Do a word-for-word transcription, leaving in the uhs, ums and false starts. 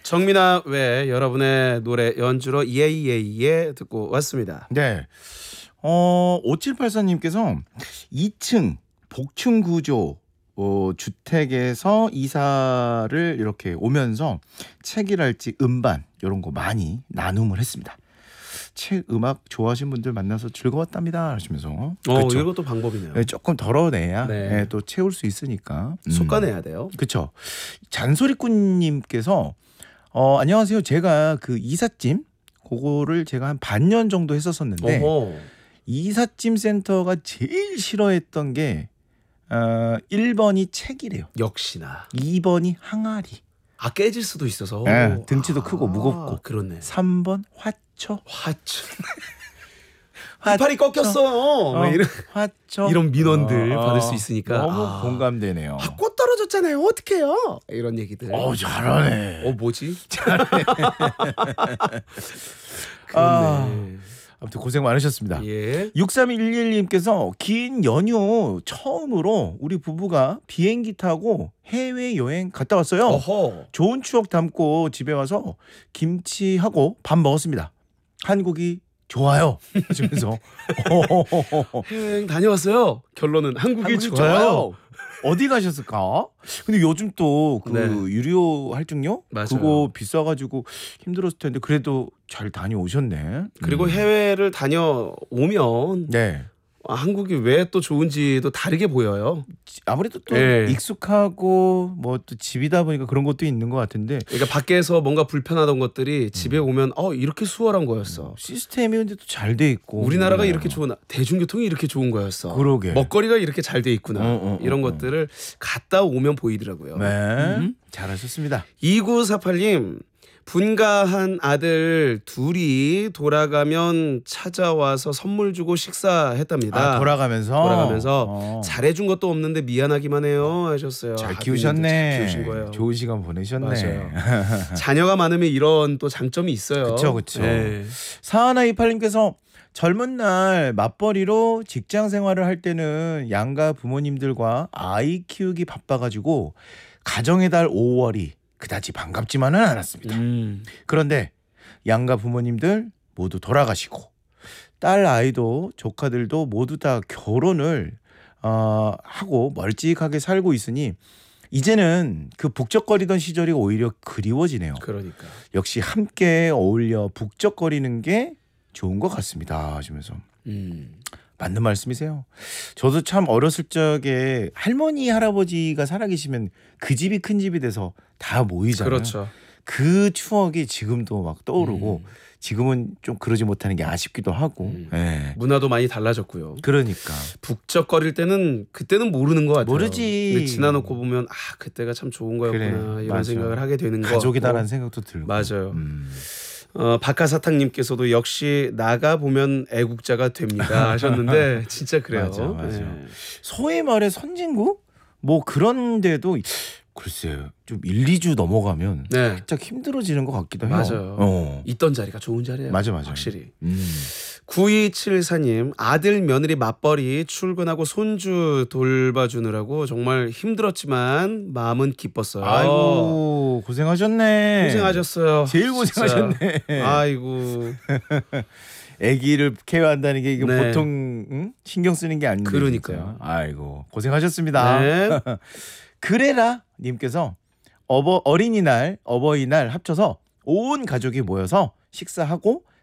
정민아 외 여러분의 노래 연주로 예이예이예 듣고 왔습니다. 네. 어, 오칠팔사님께서 이 층 복층 구조 어, 주택에서 이사를 이렇게 오면서 책이랄지 음반 이런 거 많이 나눔을 했습니다. 책 음악 좋아하시는 분들 만나서 즐거웠답니다 하시면서. 어, 그렇죠. 이것도 방법이네요. 네, 조금 덜어내야 네. 네, 또 채울 수 있으니까. 음. 솎아내야 돼요. 그렇죠. 잔소리꾼님께서 어, 안녕하세요. 제가 그 이삿짐 그거를 제가 한 반년 정도 했었었는데 어허. 이삿짐 센터가 제일 싫어했던 게 어, 일 번이 책이래요. 역시나. 이 번이 항아리. 아 깨질 수도 있어서. 네, 등치도 아, 크고 무겁고. 그렇네. 삼 번 화초. 화초. 팔이 꺾였어요. 어, 이런, 화초. 이런 민원들 어, 받을 수 있으니까. 너무 아. 공감되네요. 아, 꽃 떨어졌잖아요. 어떡해요? 이런 얘기들. 어, 잘하네. 어 뭐지? 잘하네. 그렇네. 아. 아무튼 고생 많으셨습니다. 예. 육삼일일님께서 긴 연휴 처음으로 우리 부부가 비행기 타고 해외여행 갔다 왔어요. 어허. 좋은 추억 담고 집에 와서 김치하고 밥 먹었습니다. 한국이 좋아요 하시면서 해외여행 다녀왔어요. 결론은 한국이, 한국이 좋아요. 좋아요. 어디 가셨을까? 근데 요즘 또 그 네. 유료 할증료 맞아요. 그거 비싸가지고 힘들었을 텐데 그래도 잘 다녀오셨네. 그리고 음. 해외를 다녀오면 네. 아, 한국이 왜 또 좋은지도 다르게 보여요. 아무래도 또 네. 익숙하고 뭐 또 집이다 보니까 그런 것도 있는 것 같은데 그러니까 밖에서 뭔가 불편하던 것들이 집에 오면 어 이렇게 수월한 거였어. 시스템이 근데 또 잘 돼 있고 우리나라가 네. 이렇게 좋은 대중교통이 이렇게 좋은 거였어. 그러게. 먹거리가 이렇게 잘 돼 있구나. 어, 어, 어, 이런 어. 것들을 갔다 오면 보이더라고요. 네. 음. 잘하셨습니다. 이구사팔님 분가한 아들 둘이 돌아가면 찾아와서 선물 주고 식사했답니다. 아, 돌아가면서 돌아가면서 어. 잘해준 것도 없는데 미안하기만 해요 하셨어요. 잘 아드님도 키우셨네. 잘 키우신 거예요. 좋은 시간 보내셨네. 맞아요. 자녀가 많으면 이런 또 장점이 있어요. 그쵸, 그쵸. 네. 사하나이팔님께서 젊은 날 맞벌이로 직장 생활을 할 때는 양가 부모님들과 아이 키우기 바빠가지고 가정의 달 오월이 그다지 반갑지만은 않았습니다. 음. 그런데 양가 부모님들 모두 돌아가시고 딸 아이도 조카들도 모두 다 결혼을 어, 하고 멀찍하게 살고 있으니 이제는 그 북적거리던 시절이 오히려 그리워지네요. 그러니까. 역시 함께 어울려 북적거리는 게 좋은 것 같습니다 하시면서 음. 맞는 말씀이세요. 저도 참 어렸을 적에 할머니 할아버지가 살아계시면 그 집이 큰 집이 돼서 다 모이잖아요. 그렇죠. 그 추억이 지금도 막 떠오르고 음. 지금은 좀 그러지 못하는 게 아쉽기도 하고. 음. 네. 문화도 많이 달라졌고요. 그러니까 북적거릴 때는 그때는 모르는 것 같아요. 모르지. 근데 지나놓고 보면 아 그때가 참 좋은 거였구나 그래, 이런 맞아. 생각을 하게 되는 거. 가족이다라는 생각도 들고. 맞아요. 음. 어, 박하사탕님께서도 역시 나가 보면 애국자가 됩니다 하셨는데 진짜 그래요. 맞아, 맞아. 네. 소위 말해 선진국 뭐 그런데도 글쎄요 좀 일, 이 주 넘어가면 네. 살짝 힘들어지는 것 같기도 해요. 맞아요. 어. 있던 자리가 좋은 자리예요. 맞아, 맞아. 확실히. 음. 구이칠사님 아들 며느리 맞벌이 출근하고 손주 돌봐주느라고 정말 힘들었지만 마음은 기뻤어요. 아이고 고생하셨네. 고생하셨어요. 제일 고생하셨네. 진짜. 아이고. 아기를 케어한다는 게 이게 네. 보통 응? 신경 쓰는 게 아닌데. 그러니까요. 진짜. 아이고 고생하셨습니다. 네. 그래라 님께서 어버 어린이날 어버이날 합쳐서 온 가족이 모여서 식사하고